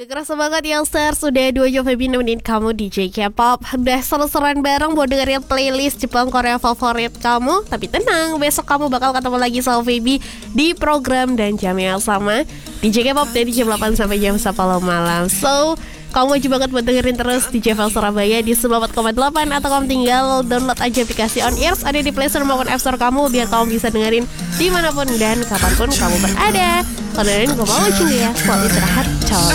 Gak kerasa banget ya Stars, udah 2 jam lebih nemenin kamu DJ K-pop. Udah seru-seruan bareng buat dengerin playlist Jepang Korea favorit kamu. Tapi tenang, besok kamu bakal ketemu lagi sama Feby di program dan jam yang sama DJ K-pop dari jam 8 sampai jam 10 malam. So, kamu wajib banget buat dengerin terus DJ Val Surabaya di 94,8. Atau kamu tinggal download aja aplikasi On Ears, ada di Play Store maupun App Store kamu, biar kamu bisa dengerin dimanapun dan kapanpun kamu berada. Kalau dengerin gue mau cing ya, selalu istirahat, ciao.